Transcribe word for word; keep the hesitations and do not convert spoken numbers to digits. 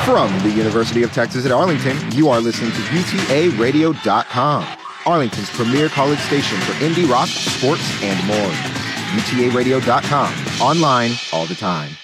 From the University of Texas at Arlington, you are listening to U T A radio dot com, Arlington's premier college station for indie rock, sports, and more. U T A radio dot com, online all the time.